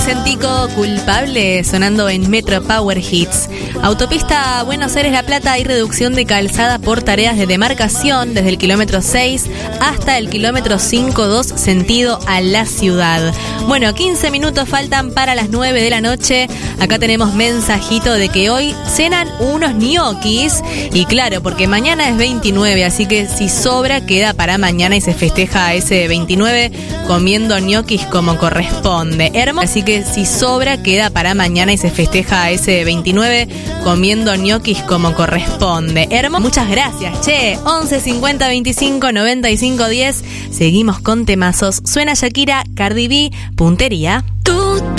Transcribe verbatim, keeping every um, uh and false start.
Vicentico, Culpable, sonando en Metro Power Hits. Autopista Buenos Aires-La Plata, hay reducción de calzada por tareas de demarcación desde el kilómetro seis hasta el kilómetro cinco dos sentido a la ciudad. Bueno, quince minutos faltan para las nueve de la noche. Acá tenemos mensajito de que hoy cenan unos ñoquis. Y claro, porque mañana es veintinueve, así que si sobra queda para mañana y se festeja ese veintinueve comiendo ñoquis como corresponde. Hermoso. Así que si sobra queda para mañana y se festeja ese veintinueve comiendo ñoquis como corresponde. Hermoso. Muchas gracias, che. once cincuenta veinticinco noventa y cinco diez. Seguimos con temazos. Suena Shakira, Cardi B, Puntería. Tú